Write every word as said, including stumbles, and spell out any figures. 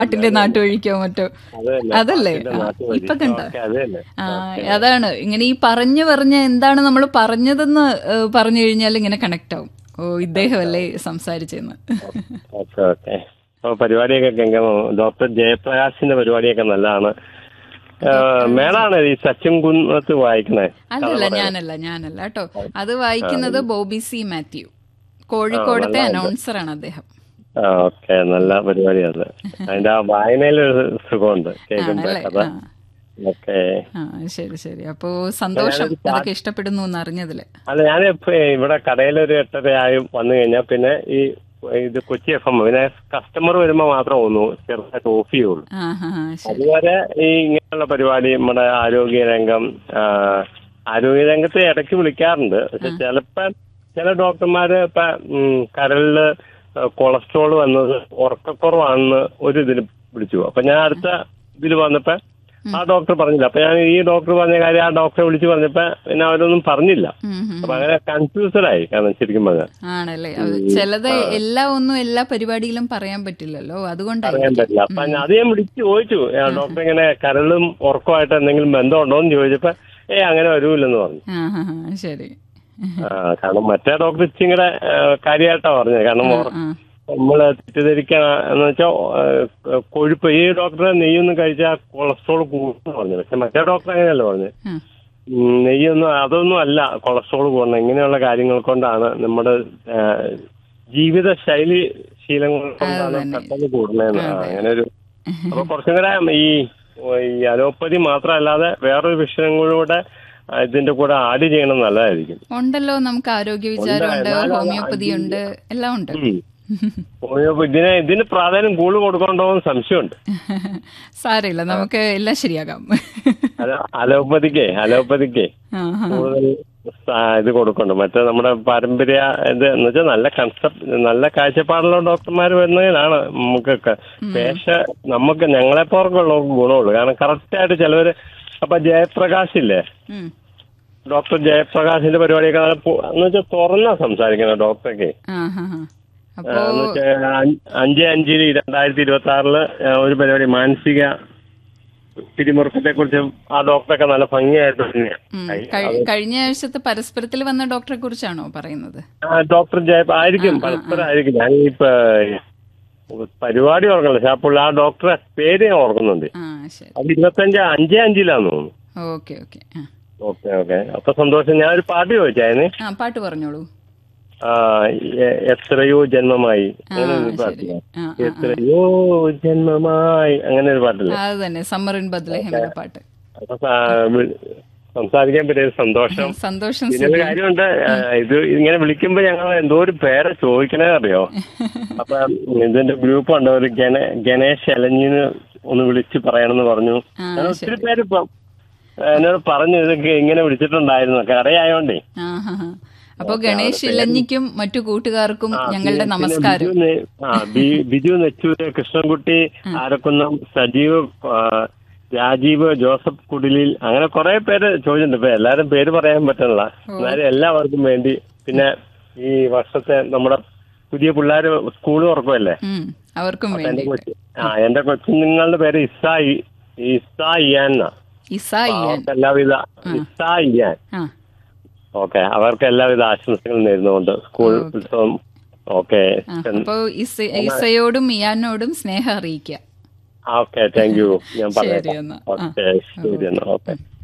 പാട്ടിന്റെ നാട്ടുവഴിക്കോ മറ്റോ അതല്ലേ ഇപ്പൊ കണ്ട ആ അതാണ് ഇങ്ങനെ ഈ പറഞ്ഞു പറഞ്ഞ എന്താണ് നമ്മൾ പറഞ്ഞതെന്ന് പറഞ്ഞു കഴിഞ്ഞാൽ ഇങ്ങനെ കണക്ട് ആവും. ഓ ഇദ്ദേഹമല്ലേ സംസാരിച്ചെന്ന്. പരിപാടിയൊക്കെ ഡോക്ടർ ജയപ്രകാശിന്റെ പരിപാടിയൊക്കെ നല്ലതാണ്. മേളാണ് ഈ സച്ചിൻ കുന്നത്ത് വായിക്കണേ? അല്ലല്ല ഞാനല്ല ഞാനല്ല കേട്ടോ. അത് വായിക്കുന്നത് ബോബി സി മാത്യു, കോഴിക്കോടത്തെ അനൗൺസറാണ് അദ്ദേഹം. ഓക്കെ, നല്ല പരിപാടിയാണ്. അതിന്റെ ആ വായനയിലൊരു സുഖമുണ്ട് കേൾക്കുമ്പോ. ഓക്കെ, ശരി ശരി. അപ്പോ സന്തോഷം അതൊക്കെ ഇഷ്ടപ്പെടുന്നു എന്ന് അറിഞ്ഞതില്. അല്ല, ഞാൻ ഇവിടെ കടയിലൊരു എട്ടരയായി വന്നു കഴിഞ്ഞാൽ പിന്നെ ഈ ഇത് കൊച്ചി എഫ് എം പിന്നെ കസ്റ്റമർ വരുമ്പോ മാത്രമേ ഒന്നു ചെറുതായിട്ട് ഓഫ് ചെയ്യുള്ളൂ. അതുവരെ ഈ ഇങ്ങനെയുള്ള പരിപാടി നമ്മുടെ ആരോഗ്യരംഗം ആരോഗ്യരംഗത്ത് ഇടയ്ക്ക് വിളിക്കാറുണ്ട്. പക്ഷെ ചിലപ്പോ ചില ഡോക്ടർമാര് ഇപ്പൊ കരളില് കൊളസ്ട്രോൾ വന്നത് ഉറക്കക്കുറവാണെന്ന് ഒരു ഇതിൽ വിളിച്ചു. അപ്പൊ ഞാൻ അടുത്ത ഇതിൽ വന്നപ്പോ ആ ഡോക്ടർ പറഞ്ഞില്ല. അപ്പൊ ഞാൻ ഈ ഡോക്ടർ പറഞ്ഞ കാര്യം ആ ഡോക്ടറെ വിളിച്ചു പറഞ്ഞപ്പോ പിന്നെ അവരൊന്നും പറഞ്ഞില്ല. അപ്പൊ അങ്ങനെ കൺഫ്യൂസ്ഡ് ആയി. കാരണം ശരിക്കും പറഞ്ഞാൽ ആണല്ലേ, ചിലത് എല്ലാ ഒന്നും എല്ലാ പരിപാടിയിലും പറയാൻ പറ്റില്ലല്ലോ, അതുകൊണ്ട് പറയാൻ പറ്റില്ല. അപ്പൊ അത് ഞാൻ വിളിച്ചു ചോദിച്ചു, ഡോക്ടർ ഇങ്ങനെ കരളും ഉറക്കമായിട്ട് എന്തെങ്കിലും ബന്ധമുണ്ടോ എന്ന് ചോദിച്ചപ്പോ ഏ അങ്ങനെ വരൂല്ലെന്ന് പറഞ്ഞു. ശരി. ആ കാരണം മറ്റേ ഡോക്ടർ ഇച്ചിങ്ങനെ കാര്യമായിട്ടാ പറഞ്ഞത്. കാരണം നമ്മള് തെറ്റിദ്ധരിക്കാ എന്ന് വെച്ചാൽ കൊഴുപ്പ് ഈ ഡോക്ടറെ നെയ്യൊന്നും കഴിച്ചാൽ കൊളസ്ട്രോൾ കൂടുന്നു പറഞ്ഞു. പക്ഷെ മറ്റേ ഡോക്ടർ അങ്ങനെയല്ല പറഞ്ഞത്. നെയ്യൊന്നും അതൊന്നും അല്ല കൊളസ്ട്രോൾ കൂടണം. ഇങ്ങനെയുള്ള കാര്യങ്ങൾ കൊണ്ടാണ് നമ്മുടെ ജീവിത ശൈലി ശീലങ്ങൾ കൊണ്ടാണ് പെട്ടെന്ന് കൂടുന്നതെന്ന് അങ്ങനെ ഒരു. അപ്പൊ കുറച്ചും കൂടെ ഈ ഈ അലോപ്പതി മാത്രമല്ലാതെ വേറൊരു വിഷയങ്ങളിലൂടെ ഇതിന്റെ കൂടെ ആഡ് ചെയ്യണം നല്ലതായിരിക്കും. ഉണ്ടല്ലോ, നമുക്ക് ആരോഗ്യ വിചാരമുണ്ട്, ഹോമിയോപ്പതി ഉണ്ട്, എല്ലാം ഉണ്ട്. ഹോമിയോപ്പതി ഇതിന് ഇതിന് പ്രാധാന്യം കൂടുതൽ കൊടുക്കണ്ടോന്ന് സംശയമുണ്ട്. സാരമില്ല, നമുക്ക് എല്ലാം ശരിയാകാം. അലോപ്പതിക്കേ അലോപ്പതിക്കേ കൂടുതൽ ഇത് കൊടുക്കണ്ട. മറ്റേ നമ്മുടെ പാരമ്പര്യ ഇത് എന്ന് വെച്ചാൽ നല്ല കൺസെപ്റ്റ് നല്ല കാഴ്ചപ്പാടുള്ള ഡോക്ടർമാർ വരുന്നതിനാണ് നമുക്കൊക്കെ പേശ നമുക്ക് ഞങ്ങളെപ്പോർക്കുള്ള ഗുണമുള്ളൂ. കാരണം കറക്റ്റായിട്ട് ചിലവര് അപ്പൊ ജയപ്രകാശ് ഇല്ലേ, ഡോക്ടർ ജയപ്രകാശിന്റെ പരിപാടിയൊക്കെ എന്ന് വെച്ചാൽ തുറന്നാ സംസാരിക്കണം ഡോക്ടറൊക്കെ. എന്ന് വെച്ചാൽ അഞ്ച് അഞ്ചില് രണ്ടായിരത്തി ഇരുപത്തി ആറില് ഒരു പരിപാടി മാനസിക പിരിമുറുക്കത്തെ കുറിച്ച് ആ ഡോക്ടറൊക്കെ നല്ല ഭംഗിയായിട്ട് കഴിഞ്ഞ ആഴ്ചത്തെ പരസ്പരത്തിൽ വന്ന ഡോക്ടറെ കുറിച്ചാണോ പറയുന്നത്? ഡോക്ടർ ജയ ആയിരിക്കും, പരസ്പരം ആയിരിക്കും. ഞാൻ ഇപ്പൊ പരിപാടി ഓർക്കണില്ല. പക്ഷെ അപ്പോൾ ആ ഡോക്ടറെ പേര് ഞാൻ ഓർക്കുന്നുണ്ട്. അത് ഇരുപത്തഞ്ച് അഞ്ചേ അഞ്ചിലാന്ന് തോന്നുന്നു. ഓക്കെ ഓക്കെ ഓക്കെ ഓക്കെ അപ്പൊ സന്തോഷം. ഞാനൊരു പാട്ട് ചോദിച്ചായിരുന്നു. പാട്ട് പറഞ്ഞോളൂ. ആ എത്രയോ ജന്മമായി അങ്ങനെ ഒരു പാട്ടില്ല, എത്രയോ ജന്മമായി അങ്ങനെ ഒരു പാട്ടില്ല. അത് തന്നെ, സമ്മർ ഇൻ ബത്ലഹേമിലെ പാട്ട്. അപ്പൊ സംസാരിക്കാൻ പറ്റിയ സന്തോഷം. സന്തോഷം. പിന്നെ കാര്യമുണ്ട്, ഇത് ഇങ്ങനെ വിളിക്കുമ്പോ ഞങ്ങൾ എന്തോ ഒരു പേരെ ചോദിക്കണേ അറിയോ. അപ്പൊ ഇതിന്റെ ഗ്രൂപ്പ് ഉണ്ട്, ഒരു ഗണ ഗണേഷ് അലഞ്ഞിന് ഒന്ന് വിളിച്ച് പറയണമെന്ന് പറഞ്ഞു. ഞാൻ ഒത്തിരി പേര് ഇപ്പം എന്നോട് പറഞ്ഞു ഇതൊക്കെ ഇങ്ങനെ വിളിച്ചിട്ടുണ്ടായിരുന്നു, കടയായോണ്ടേ. അപ്പൊ ഗണേഷ് ഇലഞ്ഞിക്കും മറ്റു കൂട്ടുകാർക്കും ഞങ്ങളുടെ നമസ്കാരം. ബിജു നെച്ചൂര്, കൃഷ്ണൻകുട്ടി ആരക്കുന്നം, സജീവ്, രാജീവ്, ജോസഫ് കുടിലിൽ, അങ്ങനെ കുറെ പേര് ചോദിച്ചിട്ടുണ്ട്. ഇപ്പൊ എല്ലാരും പേര് പറയാൻ പറ്റണില്ല. എന്നാലും എല്ലാവർക്കും വേണ്ടി. പിന്നെ ഈ വർഷത്തെ നമ്മുടെ പുതിയ പിള്ളേര് സ്കൂൾ തുറക്കുമല്ലേ, അവർക്കും വേണ്ടി. ആ എന്റെ കൊച്ചുങ്ങളുടെ പേര് ഇസാ ഇസാ ഇയാൻ എന്നാ. എല്ലാവിധ ഇസാ ഇയാൻ. ഓക്കെ, അവർക്ക് എല്ലാവിധ ആശംസകളും നേരുന്നുകൊണ്ട് സ്കൂൾ ഉത്സവം. ഓക്കെ, അപ്പൊ ഇസയോടും ഇയാനോടും സ്നേഹം അറിയിക്കാം. Okay, thank you. ഞാൻ പറയാം. ഓക്കെ, ശരി എന്നാ. ഓക്കെ.